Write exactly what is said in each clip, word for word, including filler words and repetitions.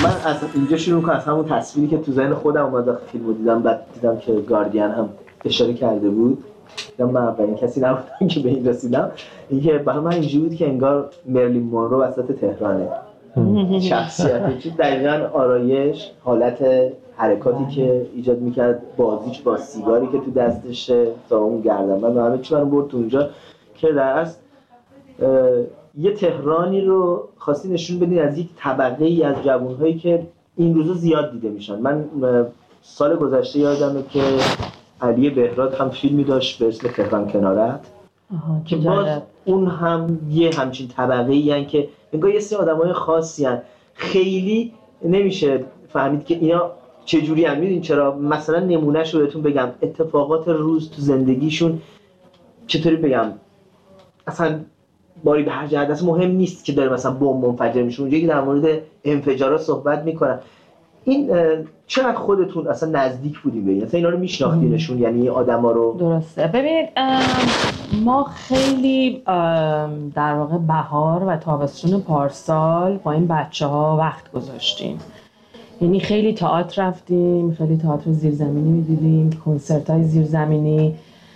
من از اینجا شروع کنم، از همون تصویری که تو ذهن خودم اومد وقتی فیلمو دیدم، بعد دیدم که گاردین هم اشاره کرده بود، دیدم من اولین کسی نبودم که به این رسیدم. اینکه برای من اینجوری بود که انگار مرلین مونرو وسط تهرانه. شخصیتش دقیقاً آرایش، حالت حرکاتی که ایجاد میکرد، بازیش با سیگاری که تو دستشه تا اون گردنبند و همه چی برام برد تو اونجا که در اصل یه تهرانی رو خواستی نشون بدین از یک طبقه ای از جوانهایی که این روزا زیاد دیده میشن. من سال گذشته یادمه که علی بهراد هم فیلمی داشت به اسم تهران کنارت که باز اون هم یه همچین طبقه ای هن که انگار یه سری آدمای خاصی هن. خیلی نمیشه فهمید که اینا چجوری هم. میدونین چرا؟ مثلا نمونهش رو بهتون بگم، اتفاقات روز تو زندگیشون چطوری بگم، اصلا باری به هر جهت مهم نیست که داره مثلا بمب منفجر میشه، اونجایی که در مورد انفجارات صحبت میکنن. این چقدر خودتون اصلا نزدیک بودیم به این، اصلا اینا رو میشناختینشون، یعنی آدما رو؟ درسته. ببینید ما خیلی در واقع بهار و تابستون پارسال با این بچه‌ها وقت گذاشتیم، یعنی خیلی تئاتر رفتیم، خیلی تئاتر زیرزمینی می‌دیدیم، کنسرت‌های زیرزمینی،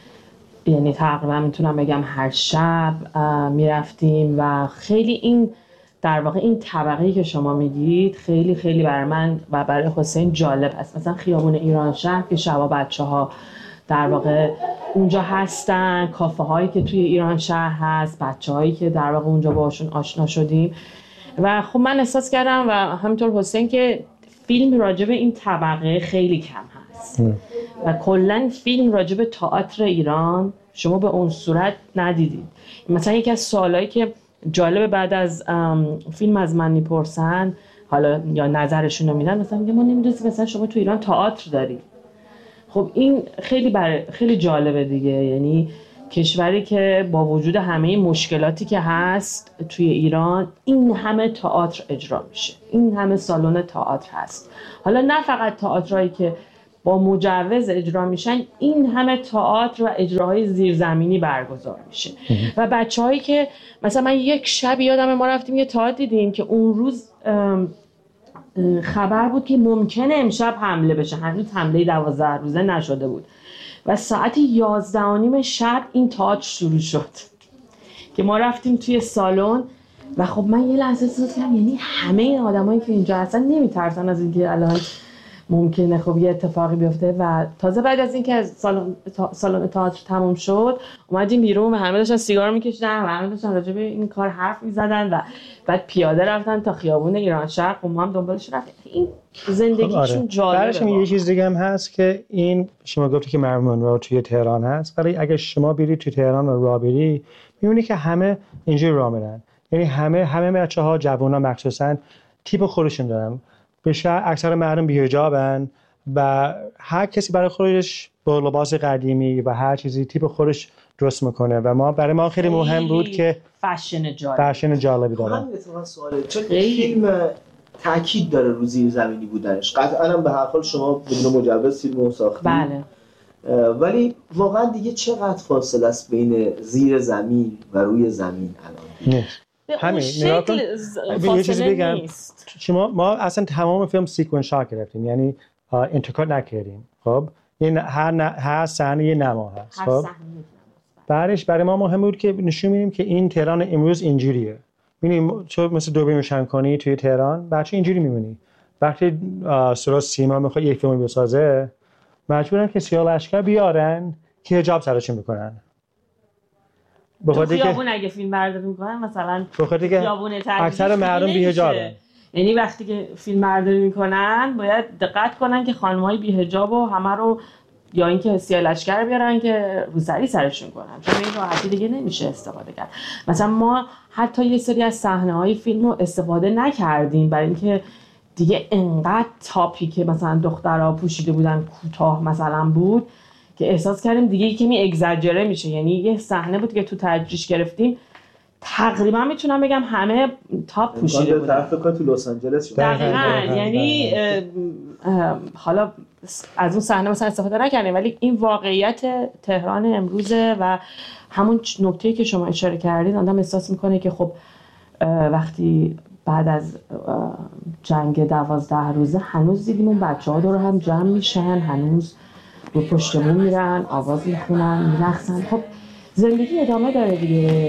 یعنی تقریبا میتونم بگم هر شب میرفتیم و خیلی این در واقع این طبقه‌ای که شما میگید خیلی خیلی برای من و برای حسین جالب هست. مثلا خیابون ایران شهر که شبا بچه‌ها در واقع اونجا هستن، کافه هایی که توی ایران شهر هست، بچه‌هایی که در واقع اونجا باشون آشنا شدیم و خب من احساس کردم و همینطور حسین که فیلم راجع به این طبقه خیلی کم هست ام. و کلا فیلم راجع به تئاتر ایران شما به اون صورت ندیدید. مثلا یکی از سوالایی که جالب بعد از فیلم از من میپرسن حالا یا نظرشون رو میدن، مثلا میگه ما نمیدونیم مثلا شما تو ایران تئاتر دارید. خب این خیلی بر... خیلی جالبه دیگه، یعنی کشوری که با وجود همه مشکلاتی که هست توی ایران این همه تئاتر اجرا میشه، این همه سالن تئاتر هست. حالا نه فقط تئاترایی که با مجوز اجرا میشن، این همه تئاتر و اجراهای زیرزمینی برگزار میشه و بچه‌هایی که مثلا من یک شب یادمه ما رفتیم یه تئاتر دیدیم که اون روز خبر بود که ممکنه امشب حمله بشه، هنوز حمله دوازده روزه نشده بود و ساعت یازده و نیم شب این تئاتر شروع شد که ما رفتیم توی سالن و خب من یه لحظه احساس کردم یعنی همه این آدمایی که اینجا هستن نمیترسن از اینکه الان ممکنه خب یه اتفاقی بیفته. و تازه بعد از اینکه از سالن سالن تئاتر تموم شد اومدیم بیرون و همه داشتن سیگار میکشیدن و همه داشتن راجع به این کار حرف میزدن و بعد پیاده رفتن تا خیابون ایران شهر و ما هم دنبالش رفتیم. این زندگیشون جالبه. بعدش یه چیز دیگه هم هست که این شما گفتی که مرلین مونرو توی تهران هست، ولی اگه شما برید توی تهران و راه بری میبینی که همه اینجوری راه میرن، یعنی همه همه بچه‌ها جوونا مخصوصا تیپ خودشون دارن، بیشتر اکثر مردم بی‌حجابن و هر کسی برای خودش با لباس قدیمی و هر چیزی تیپ خودش درست میکنه و ما برای ما خیلی مهم بود که فشن جالب فشن جالبی داره. همین اتفاقا سواله، چون فیلم تاکید داره رو زیرزمینی بودنش، قطعاً هم به هر حال شما بدون مجوز فیلمو ساختید. بله. ولی واقعا دیگه چقدر فاصله است بین زیر زمین و روی زمین الان؟ نه. همین نگاه کن. یه چیزی بگم، شما ما اصلا تمام فیلم سیکونس شات گرفتیم، یعنی انترکات نکردیم. خب این هر هر صحنه یه نما هست. خب بعدش برای ما مهم بود که نشون بدیم که این تهران امروز اینجوریه. ببینیم تو مثل دوربین روشن کنی توی تهران بچه اینجوری می‌بینی. وقتی سرا سیما میخواد یک فیلم بسازه مجبورن که سیاه لشکر بیارن که حجاب سرشون بکنن. تو خیابون اگه فیلم برداری میکنن مثلا خیابون اکثر مردم بی‌حجابن، یعنی وقتی که فیلم برداری میکنن باید دقت کنن که خانم‌های بی‌حجاب و همه رو یا اینکه سیاه لشکر بیارن که روسری سرشون کنن، چون این راحتی دیگه نمیشه استفاده کرد. مثلا ما حتی یه سری از صحنه‌های فیلم رو استفاده نکردیم برای اینکه دیگه انقدر تاپی که مثلا دخترها پوشیده بودن کوتاه مثلا بود که احساس کردیم دیگه کمی اگزاجره میشه. یعنی یه صحنه بود که تو تجریش گرفتیم تقریبا میتونم بگم همه تاپ پوشیده بودن. طرف کار تو لس آنجلس شد. دقیقاً، یعنی حالا از اون صحنه مثلا استفاده نکردیم ولی این واقعیت تهران امروزه و همون نکته‌ای که شما اشاره کردید آدم احساس میکنه که خب وقتی بعد از جنگ دوازده روزه هنوز دیدیم اون بچه ها دور هم جمع میشن، هنوز رو پشتمون میرن، آواز میخونن، میرقصن. خب زندگی ادامه داره دیگه.